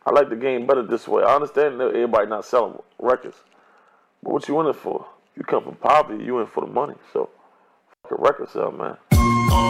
I like the game better this way. I understand that everybody not selling records, but what you in it for? You come from poverty, you in for the money. So, fuck a record sale, man.